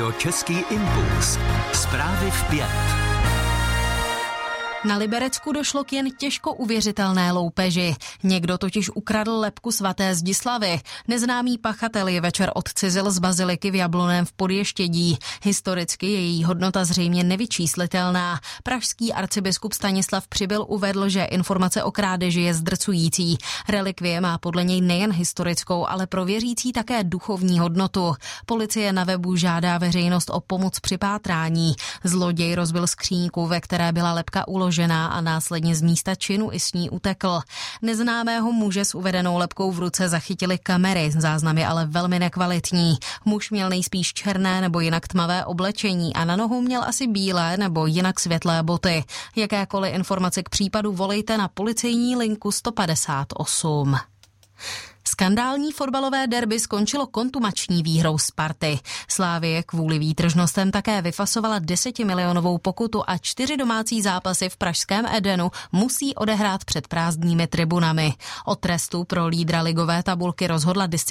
Český impuls. Zprávy v 5. Na Liberecku došlo k jen těžko uvěřitelné loupeži. Někdo totiž ukradl lebku svaté Zdislavy. Neznámý pachatel je večer odcizil z baziliky v Jablonném v Podještědí. Historicky je její hodnota zřejmě nevyčíslitelná. Pražský arcibiskup Stanislav Přibyl uvedl, že informace o krádeži je zdrcující. Relikvie má podle něj nejen historickou, ale pro věřící také duchovní hodnotu. Policie na webu žádá veřejnost o pomoc při pátrání. Zloděj rozbil skříňku, ve které byla lebka uložená a následně z místa činu i s ní utekl. Neznámého muže s uvedenou lebkou v ruce zachytily kamery, záznam je ale velmi nekvalitní. Muž měl nejspíš černé nebo jinak tmavé oblečení a na nohu měl asi bílé nebo jinak světlé boty. Jakékoliv informace k případu volejte na policejní linku 158. Skandální fotbalové derby skončilo kontumační výhrou Sparty. Slavie kvůli výtržnostem také vyfasovala 10milionovou pokutu a 4 domácí zápasy v pražském Edenu musí odehrát před prázdnými tribunami. O trestu pro lídra ligové tabulky rozhodla